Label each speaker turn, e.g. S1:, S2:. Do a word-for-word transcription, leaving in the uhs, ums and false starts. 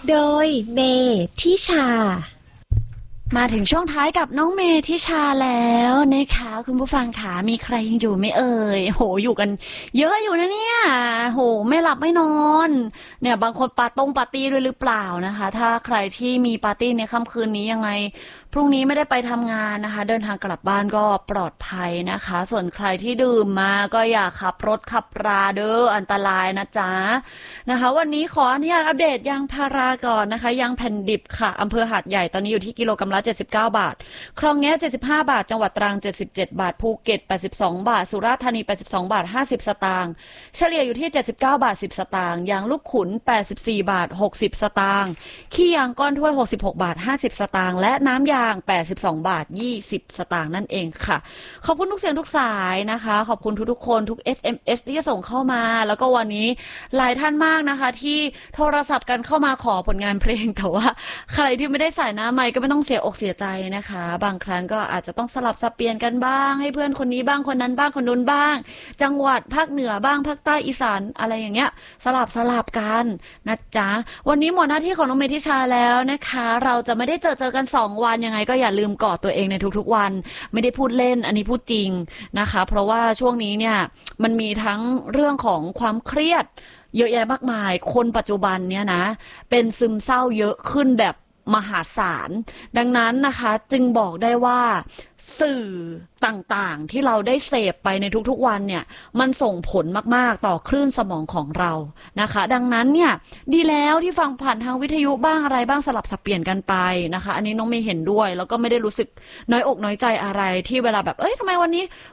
S1: โดยเมทิชา
S2: มาถึงช่วงท้ายกับน้องเมทิชาแล้วนะคะคุณผู้ฟังขามีใครยังอยู่ไหมเอ่ยโหอยู่กันเยอะอยู่นะเนี่ยโหไม่หลับไม่นอนเนี่ยบางคนปาตงปาร์ตี้ด้วยหรือเปล่านะคะถ้าใครที่มีปาร์ตี้ในค่ำคืนนี้ยังไงพรุ่งนี้ไม่ได้ไปทำงานนะคะเดินทางกลับบ้านก็ปลอดภัยนะคะส่วนใครที่ดื่มมาก็อย่าขับรถขับราเด้ออันตรายนะจ๊ะนะคะวันนี้ขออนุญาตอัปเดตยางพาราก่อนนะคะยางแผ่นดิบค่ะอำเภอหาดใหญ่ตอนนี้อยู่ที่กิโลกรัมละเจ็ดสิบเก้าบาทคลองแง้เจ็ดสิบห้าบาทจังหวัดตรังเจ็ดสิบเจ็ดบาทภูเก็ตแปดสิบสองบาทสุราษฎร์ธานีแปดสิบสองบาทห้าสิบสตางค์เฉลี่ยอยู่ที่เจ็ดสิบเก้าบาทสิบสตางค์ยางลูกขุนแปดสิบสี่บาทหกสิบสตางค์ขี้ยางก้อนถ้วยหกสิบหกบาทห้าสิบสตางค์และน้ำยางแปดสิบสองบาทยี่สิบสตางค์นั่นเองค่ะขอบคุณทุกเสียงทุกสายนะคะขอบคุณทุกๆคนทุก เอส เอ็ม เอส ที่ส่งเข้ามาแล้วก็วันนี้หลายท่านมากนะคะที่โทรศัพท์กันเข้ามาขอผลงานเพลงแต่ว่าใครที่ไม่ได้ใส่หน้าไมค์ก็ไม่ต้องเสียอกเสียใจนะคะบางครั้งก็อาจจะต้องสลับสับเปลี่ยนกันบ้างให้เพื่อนคนนี้บ้างคนนั้นบ้างคนนู้นบ้างจังหวัดภาคเหนือบ้างภาคใต้อีสานอะไรอย่างเงี้ยสลับสลับกันนะจ๊ะวันนี้หมดหน้าที่ของน้องเมทิชาแล้วนะคะเราจะไม่ได้เจอเจอกันสองวันยังไงก็อย่าลืมกอดตัวเองในทุกๆวันไม่ได้พูดเล่นอันนี้พูดจริงนะคะเพราะว่าช่วงนี้เนี่ยมันมีทั้งเรื่องของความเครียดเยอะแยะมากมายคนปัจจุบันเนี่ยนะเป็นซึมเศร้าเยอะขึ้นแบบมหาศาลดังนั้นนะคะจึงบอกได้ว่าสื่อต่างๆที่เราได้เสพไปในทุกๆวันเนี่ยมันส่งผลมากๆต่อคลื่นสมองของเรานะคะดังนั้นเนี่ยดีแล้วที่ฟังผ่านทางวิทยุบ้างอะไรบ้างสลับสับเปลี่ยนกันไปนะคะอันนี้น้องไม่เห็นด้วยแล้วก็ไม่ได้รู้สึกน้อยอกน้อยใจอะไรที่เวลาแบบเอ้ยทำไมวันนี้